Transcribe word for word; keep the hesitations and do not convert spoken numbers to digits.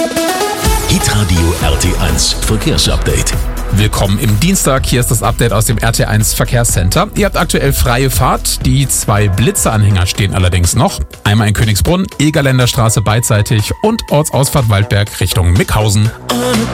Hitradio R T eins Verkehrsupdate. Willkommen im Dienstag, hier ist das Update aus dem R T eins Verkehrscenter. Ihr habt aktuell freie Fahrt, die zwei Blitzeanhänger stehen allerdings noch. Einmal in Königsbrunn, Egerländer Straße beidseitig und Ortsausfahrt Waldberg Richtung Mickhausen.